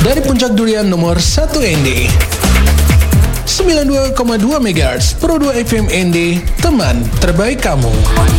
Dari Puncak Durian nomor 1 ND 92,2 MHz Pro 2 FM ND, teman terbaik kamu.